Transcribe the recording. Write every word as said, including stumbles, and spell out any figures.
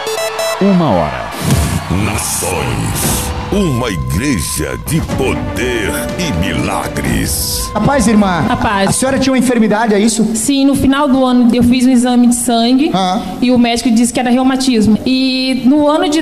Uma hora. Nações. Uma igreja de poder e milagres. Rapaz, irmã, Rapaz. a senhora tinha uma enfermidade, é isso? Sim, no final do ano eu fiz um exame de sangue Ah. e o médico disse que era reumatismo. E no ano de